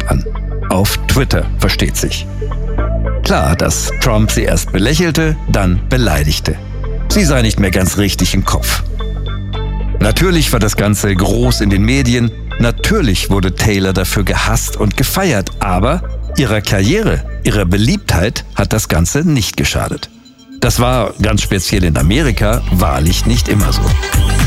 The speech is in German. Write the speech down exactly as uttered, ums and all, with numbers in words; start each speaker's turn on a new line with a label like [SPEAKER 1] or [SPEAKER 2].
[SPEAKER 1] an. Auf Twitter, versteht sich. Klar, dass Trump sie erst belächelte, dann beleidigte. Sie sei nicht mehr ganz richtig im Kopf. Natürlich war das Ganze groß in den Medien, natürlich wurde Taylor dafür gehasst und gefeiert, aber ihrer Karriere, ihrer Beliebtheit hat das Ganze nicht geschadet. Das war, ganz speziell in Amerika, wahrlich nicht immer so.